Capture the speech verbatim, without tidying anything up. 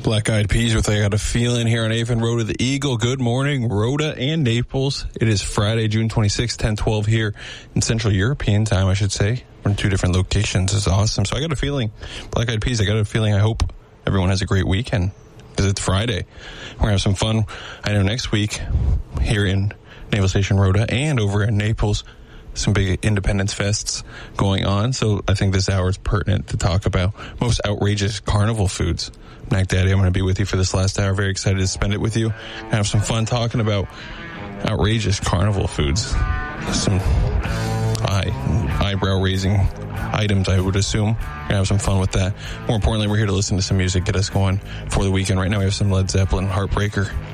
Black Eyed Peas with I Got a Feeling here on Avon Road to the Eagle. Good morning, Rhoda and Naples. It is Friday, June twenty-sixth, ten twelve here in Central European time, I should say. We're in two different locations. It's awesome. So I got a feeling, Black Eyed Peas, I got a feeling I hope everyone has a great weekend because it's Friday. We're going to have some fun, I know, next week here in Naval Station Rhoda and over in Naples. Some big Independence Fests going on. So I think this hour is pertinent to talk about most outrageous carnival foods. Mac Daddy, I'm going to be with you for this last hour. Very excited to spend it with you. Have some fun talking about outrageous carnival foods. Some eye, eyebrow-raising items, I would assume. We're going to have some fun with that. More importantly, we're here to listen to some music, get us going for the weekend. Right now we have some Led Zeppelin, Heartbreaker.